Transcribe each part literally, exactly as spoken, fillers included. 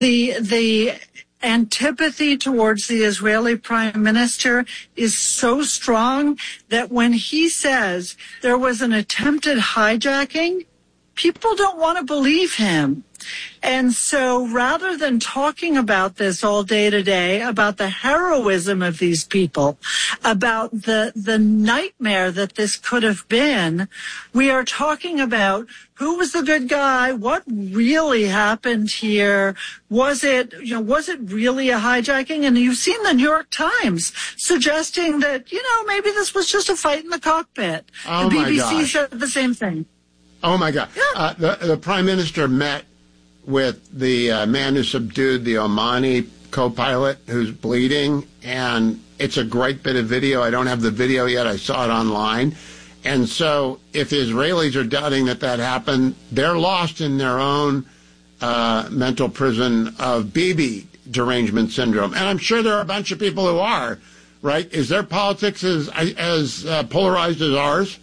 The the antipathy towards the Israeli prime minister is so strong that when he says there was an attempted hijacking, people don't want to believe him. And so rather than talking about this all day to day, about the heroism of these people, about the the nightmare that this could have been, we are talking about who was the good guy, what really happened here, was it, you know, was it really a hijacking? And you've seen the New York Times suggesting that, you know, maybe this was just a fight in the cockpit. Oh, the B B C my gosh. said the same thing. Oh, my God. Yeah. Uh, the, the prime minister met with the uh, man who subdued the Omani co-pilot who's bleeding, and it's a great bit of video. I don't have the video yet. I saw it online. And so if the Israelis are doubting that that happened, they're lost in their own uh, mental prison of Bibi derangement syndrome. And I'm sure there are a bunch of people who are, right? Is their politics as, as uh, polarized as ours?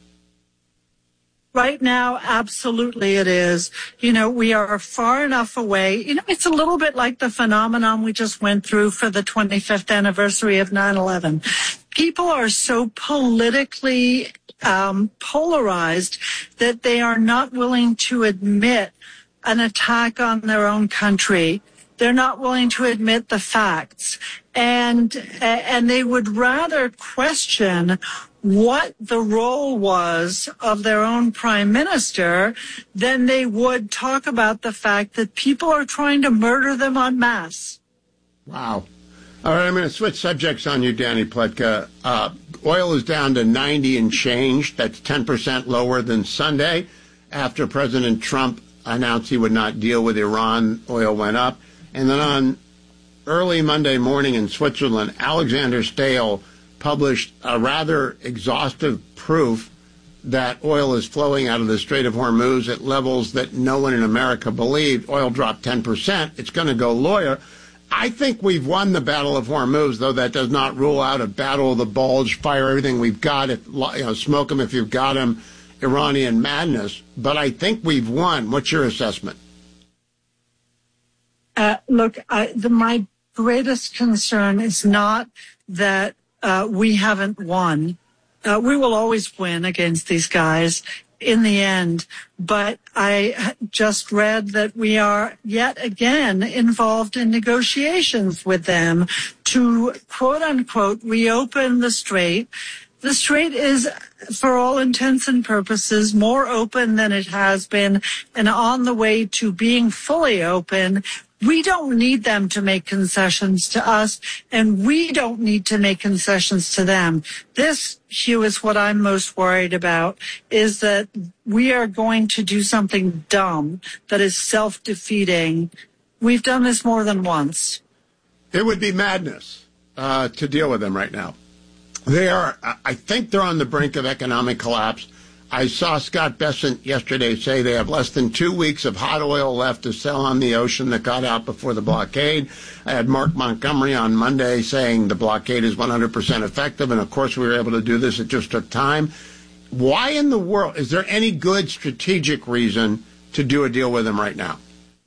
Right now, absolutely it is. You know, we are far enough away. You know, it's a little bit like the phenomenon we just went through for the twenty-fifth anniversary of nine eleven. People are so politically um, polarized that they are not willing to admit an attack on their own country. They're not willing to admit the facts. And, and they would rather question what the role was of their own prime minister than they would talk about the fact that people are trying to murder them en masse. Wow. All right, I'm going to switch subjects on you, Danny Pletka. Uh, oil is down to ninety and change. That's ten percent lower than Sunday. After President Trump announced he would not deal with Iran, oil went up. And then on early Monday morning in Switzerland, Alexander Stahel published a rather exhaustive proof that oil is flowing out of the Strait of Hormuz at levels that no one in America believed. Oil dropped ten percent. It's going to go lower. I think we've won the Battle of Hormuz, though that does not rule out a Battle of the Bulge, fire everything we've got, if, you know, smoke them if you've got them, Iranian madness. But I think we've won. What's your assessment? Uh, look, I, the, my greatest concern is not that uh, we haven't won. Uh, we will always win against these guys in the end. But I just read that we are yet again involved in negotiations with them to, quote unquote, reopen the strait. The strait is, for all intents and purposes, more open than it has been and on the way to being fully open. We don't need them to make concessions to us, and we don't need to make concessions to them. This, Hugh, is what I'm most worried about, is that we are going to do something dumb that is self-defeating. We've done this more than once. It would be madness uh, to deal with them right now. They are, I think they're on the brink of economic collapse. I saw Scott Bessent yesterday say they have less than two weeks of hot oil left to sell on the ocean that got out before the blockade. I had Mark Montgomery on Monday saying the blockade is one hundred percent effective, and of course we were able to do this. It just took time. Why in the world, is there any good strategic reason to do a deal with them right now?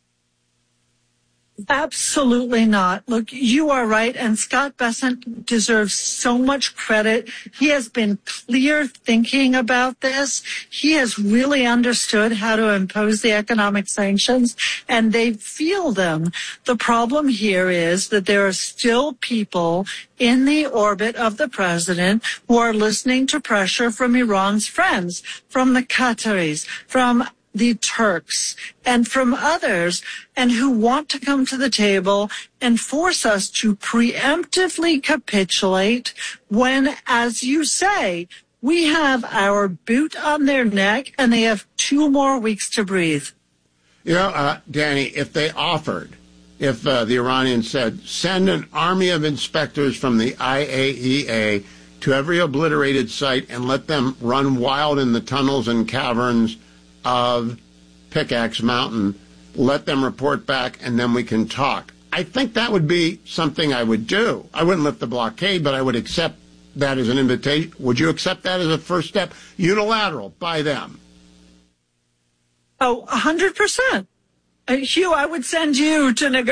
Absolutely not. Look, you are right, and Scott Bessent deserves so much credit. He has been clear thinking about this. He has really understood how to impose the economic sanctions, and they feel them. The problem here is that there are still people in the orbit of the president who are listening to pressure from Iran's friends, from the Qataris, from the Turks, and from others, and who want to come to the table and force us to preemptively capitulate when, as you say, we have our boot on their neck and they have two more weeks to breathe. You know, uh, Danny, if they offered, if uh, the Iranians said, send an army of inspectors from the I A E A to every obliterated site and let them run wild in the tunnels and caverns of Pickaxe Mountain, let them report back, and then we can talk. I think that would be something I would do. I wouldn't lift the blockade, but I would accept that as an invitation. Would you accept that as a first step? Unilateral, by them. Oh, one hundred percent. Uh, Hugh, I would send you to negotiate.